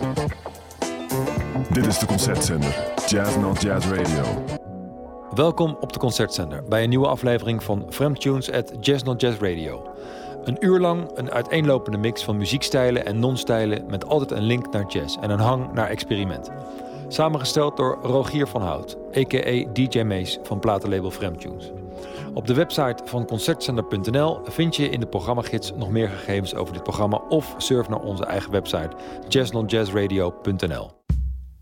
Dit is de Concertzender, Jazz Not Jazz Radio. Welkom op de Concertzender bij een nieuwe aflevering van Fremdtunes at Jazz Not Jazz Radio. Een uur lang een uiteenlopende mix van muziekstijlen en non-stijlen met altijd een link naar jazz en een hang naar experiment. Samengesteld door Rogier van Hout, a.k.a. DJ Mees van platenlabel Fremdtunes. Op de website van concertzender.nl vind je in de programmagids nog meer gegevens over dit programma of surf naar onze eigen website jazznotjazzradio.nl.